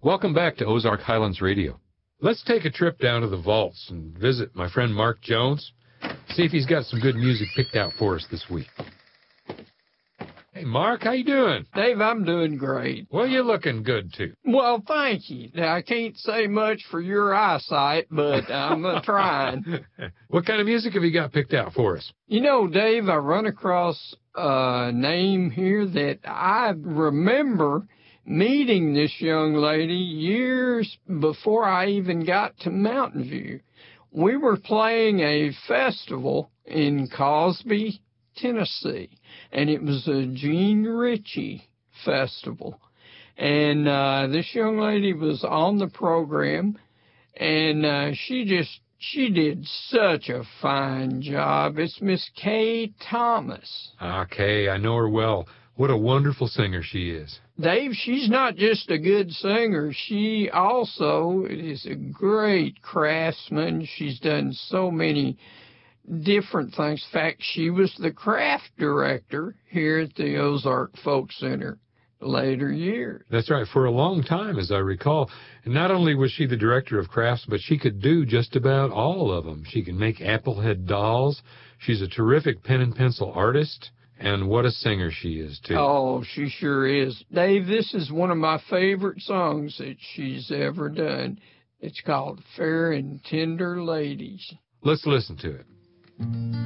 Welcome back to Ozark Highlands Radio. Let's take a trip down to the vaults and visit my friend Mark Jones, see if he's got some good music picked out for us this week. Hey, Mark, how you doing? Dave, I'm doing great. Well, you're looking good, too. Well, thank you. Now, I can't say much for your eyesight, but I'm trying. What kind of music have you got picked out for us? You know, Dave, I run across a name here that I remember meeting this young lady years before I even got to Mountain View. We were playing a festival in Cosby, Tennessee, and it was a Gene Ritchie festival. And this young lady was on the program, and she did such a fine job. It's Miss Kay Thomas. Ah, Kay, I know her well. What a wonderful singer she is. Dave, she's not just a good singer. She also is a great craftsman. She's done so many different things. In fact, she was the craft director here at the Ozark Folk Center later years. That's right, for a long time, as I recall. And not only was she the director of crafts, but she could do just about all of them. She can make applehead dolls. She's a terrific pen and pencil artist. And what a singer she is, too. Oh, she sure is. Dave, this is one of my favorite songs that she's ever done. It's called Fair and Tender Ladies. Let's listen to it.